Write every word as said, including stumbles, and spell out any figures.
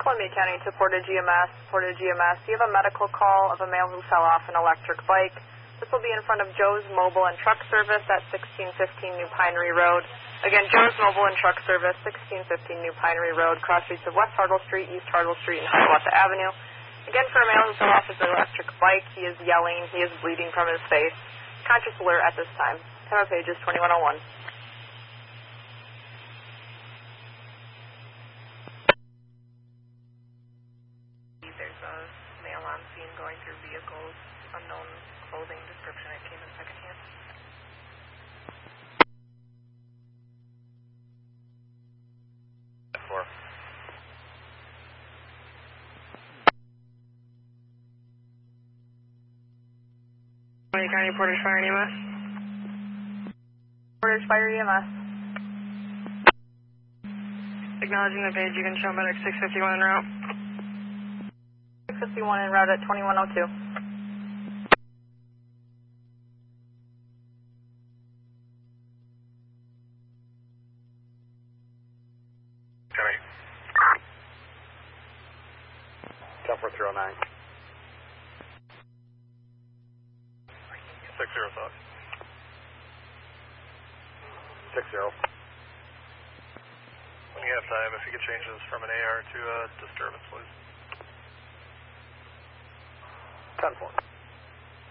Columbia County to Portage G M S. Portage G M S, you have a medical call of a male who fell off an electric bike. This will be in front of Joe's Mobile and Truck Service at sixteen fifteen New Pinery Road. Again, Joe's Mobile and Truck Service, sixteen fifteen New Pinery Road, cross streets of West Hartle Street, East Hartle Street, and Hiawatha Avenue. Again, for a male who fell off his electric bike, he is yelling, he is bleeding from his face. Conscious alert at this time. Camera page is twenty-one oh one. There's a male on scene going through vehicles, unknown clothing description. It came in secondhand. Four. Columbia County Portage Fire and E M S. Portage Fire E M S. Acknowledging the page, you can show medic six fifty-one en route. six fifty-one en route at twenty-one oh two. Jimmy. ten four three oh nine. Six zero thought. Six zero. When you have time, if you could change this from an A R to a disturbance, please. Ten four.